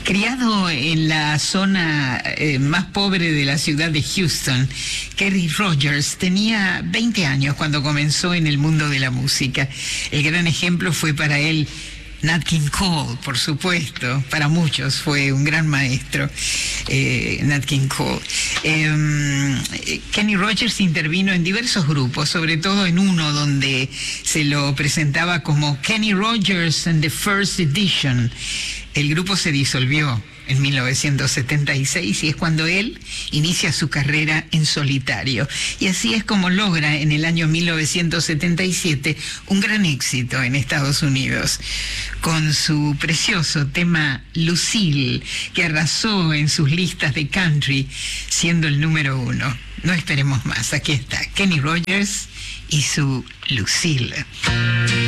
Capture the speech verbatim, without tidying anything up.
Criado en la zona eh, más pobre de la ciudad de Houston, Kenny Rogers tenía veinte años cuando comenzó en el mundo de la música. El gran ejemplo fue para él Nat King Cole, por supuesto. Para muchos fue un gran maestro, eh, Nat King Cole. Eh, Kenny Rogers intervino en diversos grupos, sobre todo en uno donde se lo presentaba como Kenny Rogers and the First Edition. El grupo se disolvió en mil novecientos setenta y seis y es cuando él inicia su carrera en solitario. Y así es como logra en el año mil novecientos setenta y siete un gran éxito en Estados Unidos con su precioso tema Lucille, que arrasó en sus listas de country siendo el número uno. No esperemos más, aquí está Kenny Rogers y su Lucille.